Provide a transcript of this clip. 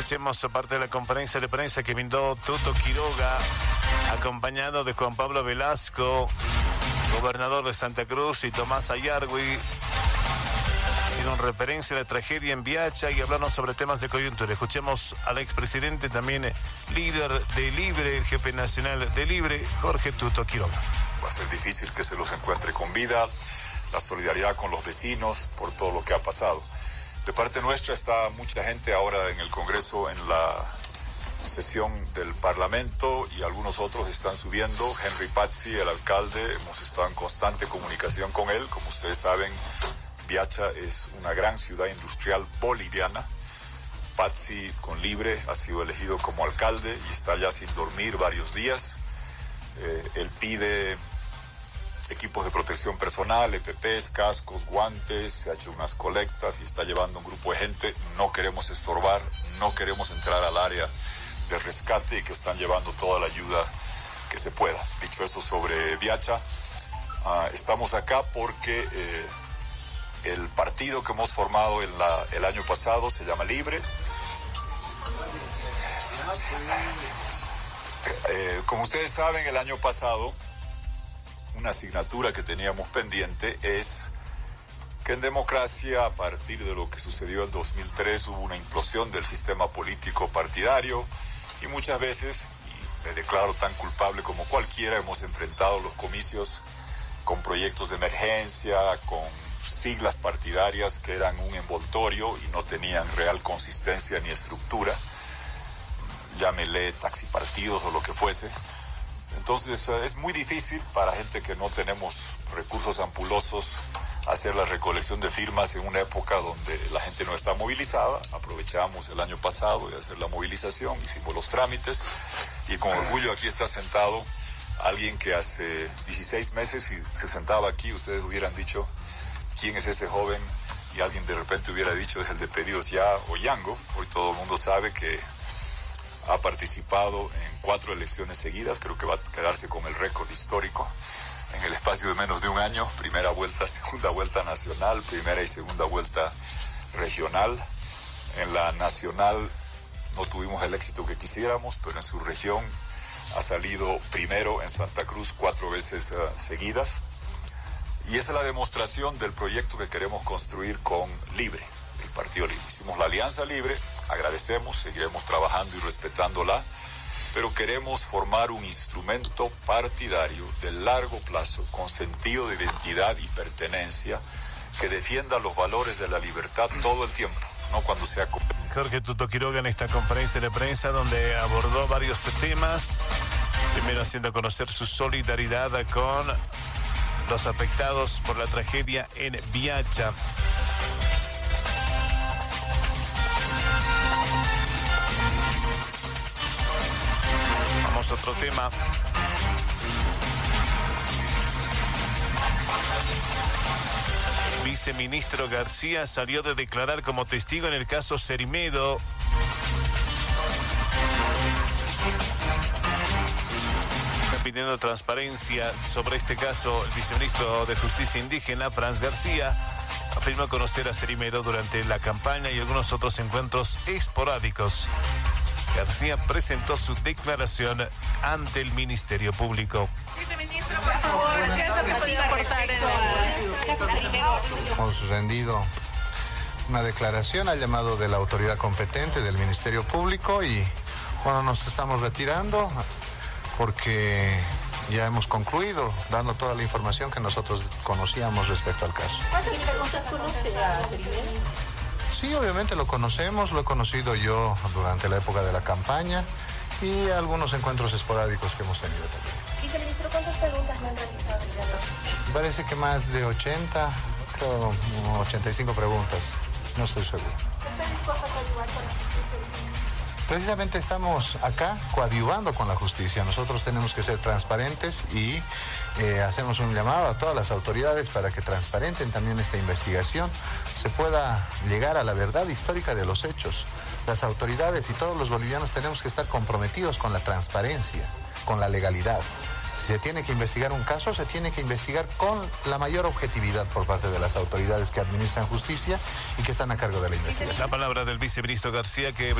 Escuchemos parte de la conferencia de prensa que brindó Tuto Quiroga, acompañado de Juan Pablo Velasco, gobernador de Santa Cruz, y Tomás Ayargui. Hicieron referencia a la tragedia en Viacha y hablaron sobre temas de coyuntura. Escuchemos al expresidente, también líder de Libre, el jefe nacional de Libre, Jorge Tuto Quiroga. Va a ser difícil que se los encuentre con vida, la solidaridad con los vecinos por todo lo que ha pasado. De parte nuestra está mucha gente ahora en el Congreso, en la sesión del Parlamento, y algunos otros están subiendo. Henry Pazzi, el alcalde, hemos estado en constante comunicación con él. Como ustedes saben, Viacha es una gran ciudad industrial boliviana. Pazzi, con Libre, ha sido elegido como alcalde y está ya sin dormir varios días. Él pide equipos de protección personal, EPPs, cascos, guantes, se ha hecho unas colectas y está llevando un grupo de gente. No queremos estorbar, no queremos entrar al área de rescate, y que están llevando toda la ayuda que se pueda. Dicho eso sobre Viacha, estamos acá porque el partido que hemos formado el año pasado se llama Libre. Como ustedes saben, el año pasado una asignatura que teníamos pendiente es que en democracia, a partir de lo que sucedió en 2003, hubo una implosión del sistema político partidario, y muchas veces, y me declaro tan culpable como cualquiera, hemos enfrentado los comicios con proyectos de emergencia, con siglas partidarias que eran un envoltorio y no tenían real consistencia ni estructura. Llámele taxipartidos o lo que fuese. Entonces es muy difícil para gente que no tenemos recursos ampulosos hacer la recolección de firmas en una época donde la gente no está movilizada. Aprovechamos el año pasado de hacer la movilización, hicimos los trámites, y con orgullo aquí está sentado alguien que hace 16 meses, si se sentaba aquí, ustedes hubieran dicho quién es ese joven, y alguien de repente hubiera dicho es el de Pedidos Ya o Yango. Hoy todo el mundo sabe que ha participado en 4 elecciones seguidas. Creo que va a quedarse con el récord histórico en el espacio de menos de un año. Primera vuelta, segunda vuelta nacional, primera y segunda vuelta regional. En la nacional no tuvimos el éxito que quisiéramos, pero en su región ha salido primero en Santa Cruz 4 veces seguidas. Y esa es la demostración del proyecto que queremos construir con Libre, el Partido Libre. Hicimos la Alianza Libre, agradecemos, seguiremos trabajando y respetándola, pero queremos formar un instrumento partidario de largo plazo, con sentido de identidad y pertenencia, que defienda los valores de la libertad todo el tiempo, no cuando sea... Jorge Tuto Quiroga en esta conferencia de prensa, donde abordó varios temas, primero haciendo conocer su solidaridad con los afectados por la tragedia en Viacha. Vamos a otro tema. Viceministro García salió de declarar como testigo en el caso Cerimedo. Está pidiendo transparencia sobre este caso. El viceministro de Justicia Indígena, Franz García, afirmó conocer a Cerimedo durante la campaña y algunos otros encuentros esporádicos. García presentó su declaración ante el Ministerio Público. Viceministro, por favor, ¿qué es lo que podía aportar en el caso Cerimedo? Hemos rendido una declaración al llamado de la autoridad competente del Ministerio Público y, bueno, nos estamos retirando porque ya hemos concluido dando toda la información que nosotros conocíamos respecto al caso. ¿Cuántas preguntas conoce a Cerimedo? Sí, obviamente lo conocemos, lo he conocido yo durante la época de la campaña y algunos encuentros esporádicos que hemos tenido también. Viceministro, ¿cuántas preguntas le han realizado? Parece que más de 80, creo 85 preguntas, no estoy seguro. ¿Está dispuesto a coadyuvar con la justicia? Precisamente estamos acá coadyuvando con la justicia. Nosotros tenemos que ser transparentes y hacemos un llamado a todas las autoridades para que transparenten también esta investigación, se pueda llegar a la verdad histórica de los hechos. Las autoridades y todos los bolivianos tenemos que estar comprometidos con la transparencia, con la legalidad. Si se tiene que investigar un caso, se tiene que investigar con la mayor objetividad por parte de las autoridades que administran justicia y que están a cargo de la investigación. La palabra del viceministro García, que